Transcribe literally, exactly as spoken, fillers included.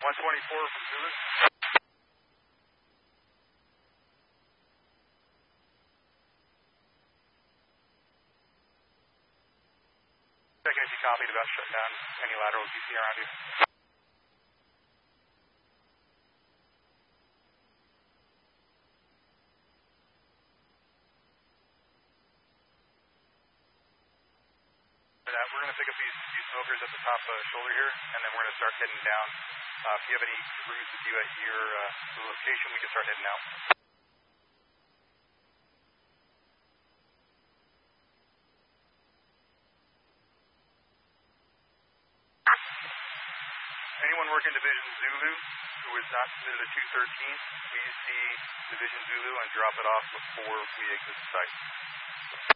one twenty-four from Zulu. Checking if you copied about shutting down any laterals you see around you. We're going to pick up these, these smokers at the top uh, shoulder here, and then we're going to start heading down. Uh, if you have any crews with you at your uh, location, we can start heading out. Anyone working Division Zulu who is not submitted a two thirteen, please see Division Zulu and drop it off before we exit the site.